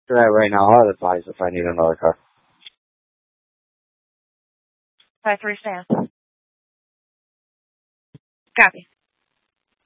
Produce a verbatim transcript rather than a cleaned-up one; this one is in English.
Do that right now. I'll advise if I need another car. Five three stand. Copy.